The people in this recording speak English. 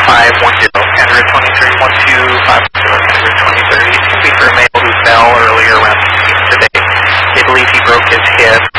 Android 2030, 1250, Android 2030. It's going to be for a male who fell earlier around today. They believe he broke his hip.